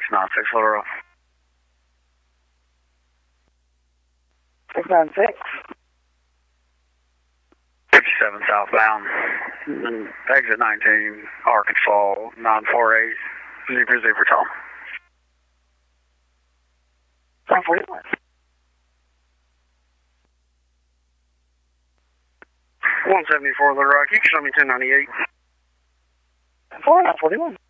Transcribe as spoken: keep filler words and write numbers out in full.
nine six Little six nine six. fifty-seven southbound. Mm-hmm. Exit nineteen, Arkansas, nine four eight, zebra zebra Tom. nine forty-one. one seventy-four Little Rock, you can show me ten ninety-eight. four nine forty-one.